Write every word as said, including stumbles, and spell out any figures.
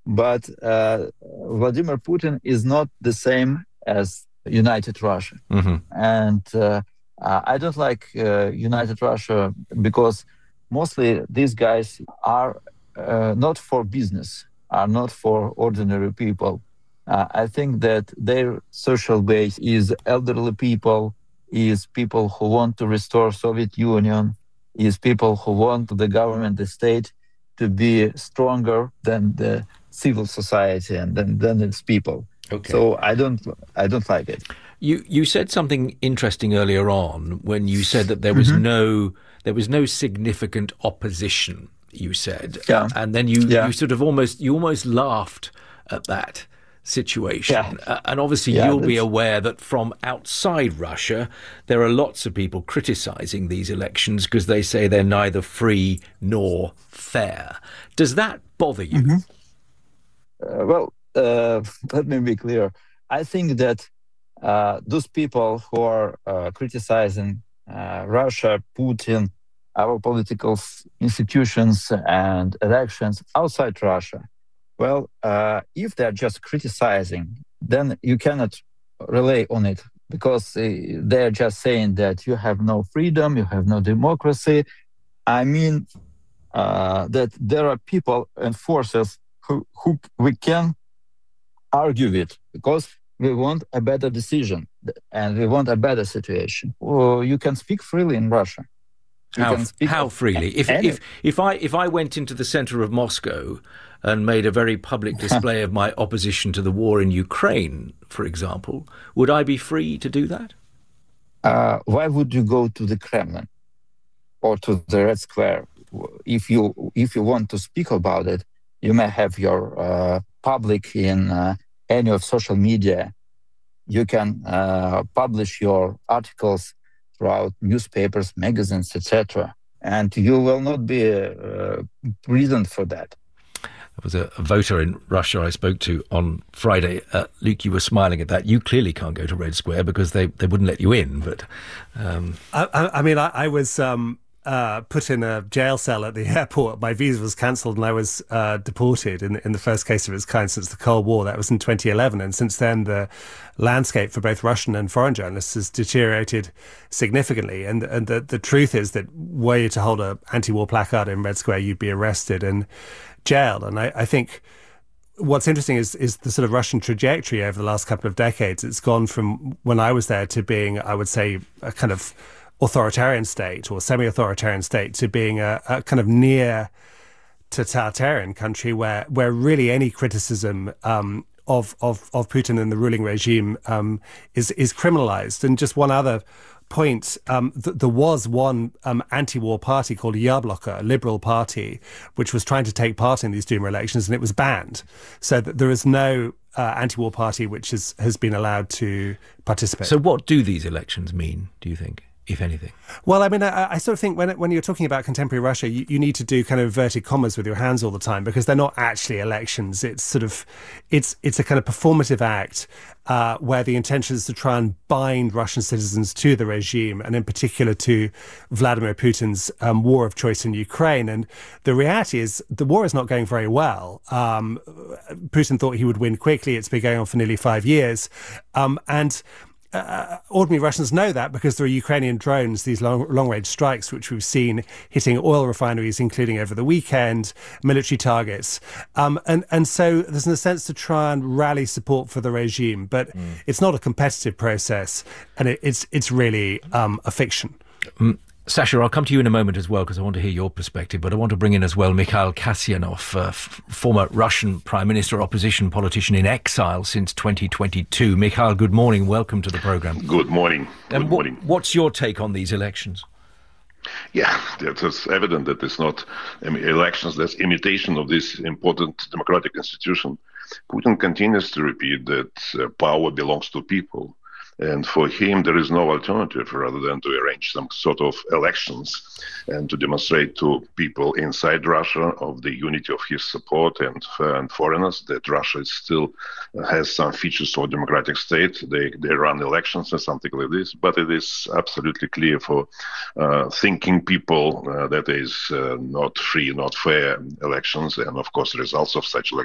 but uh, Vladimir Putin is not the same as United Russia. Mm-hmm. And uh, I don't like uh, United Russia because mostly these guys are uh, not for business, are not for ordinary people. Uh, I think that their social base is elderly people, is people who want to restore Soviet Union, is people who want the government, the state, to be stronger than the civil society and than, than its people. Okay. So I don't, I don't like it. You you said something interesting earlier on when you said that there was mm-hmm. no there was no significant opposition. You said, yeah. and then you, yeah. you sort of almost you almost laughed at that situation. Yeah. Uh, and obviously yeah, you'll that's... be aware that from outside Russia, there are lots of people criticizing these elections because they say they're neither free nor fair. Does that bother you? Mm-hmm. Uh, well, uh, let me be clear. I think that uh, those people who are uh, criticizing uh, Russia, Putin, our political institutions and elections outside Russia, well, uh, if they're just criticizing, then you cannot rely on it because uh, they're just saying that you have no freedom, you have no democracy. I mean uh, that there are people and forces who, who we can argue with because we want a better decision and we want a better situation. Well, you can speak freely in Russia. You how, can speak how freely? If, if, if, I, if I went into the center of Moscow and made a very public display of my opposition to the war in Ukraine, for example, would I be free to do that? Uh, why would you go to the Kremlin or to the Red Square? If you if you want to speak about it, you may have your uh, public in uh, any of social media. You can uh, publish your articles throughout newspapers, magazines, et cetera, and you will not be uh, imprisoned for that. There was a, a voter in Russia I spoke to on Friday. Uh, Luke, you were smiling at that. You clearly can't go to Red Square because they, they wouldn't let you in. But um... I, I mean, I, I was um, uh, put in a jail cell at the airport. My visa was cancelled and I was uh, deported in, in the first case of its kind since the Cold War. That was in twenty eleven. And since then, the landscape for both Russian and foreign journalists has deteriorated significantly. And and the, the truth is that were you to hold an anti-war placard in Red Square, you'd be arrested and jailed. And I, I think what's interesting is is the sort of Russian trajectory over the last couple of decades. It's gone from when I was there to being, I would say, a kind of authoritarian state or semi-authoritarian state to being a, a kind of near totalitarian country where where really any criticism um, of, of of Putin and the ruling regime um, is is criminalized. And just one other point, um, th- there was one um, anti-war party called Yabloko, a liberal party, which was trying to take part in these Duma elections, and it was banned. So that there is no uh, anti-war party which has, has been allowed to participate. So what do these elections mean, do you think, if anything? Well, I mean, I, I sort of think when when you're talking about contemporary Russia, you, you need to do kind of inverted commas with your hands all the time because they're not actually elections. It's sort of, it's it's a kind of performative act uh, where the intention is to try and bind Russian citizens to the regime and in particular to Vladimir Putin's um, war of choice in Ukraine. And the reality is the war is not going very well. Um, Putin thought he would win quickly. It's been going on for nearly five years. Um, and Uh, ordinary Russians know that because there are Ukrainian drones, these long, long-range strikes, which we've seen hitting oil refineries, including over the weekend, military targets. Um, and, and so there's a sense to try and rally support for the regime. But mm. it's not a competitive process, and it, it's, it's really um, a fiction. Mm. Sasha, I'll come to you in a moment as well because I want to hear your perspective, but I want to bring in as well Mikhail Kasyanov, uh, f- former Russian Prime Minister, opposition politician in exile since twenty twenty-two. Mikhail, good morning. Welcome to the programme. Good morning. Good and morning. W- what's your take on these elections? Yeah, it's evident that it's not um, elections, that's imitation of this important democratic institution. Putin continues to repeat that uh, power belongs to people. And for him, there is no alternative rather than to arrange some sort of elections and to demonstrate to people inside Russia of the unity of his support and, uh, and foreigners that Russia is still uh, has some features of a democratic state. They they run elections or something like this, but it is absolutely clear for uh, thinking people uh, that is uh, not free, not fair elections, and of course results of such elections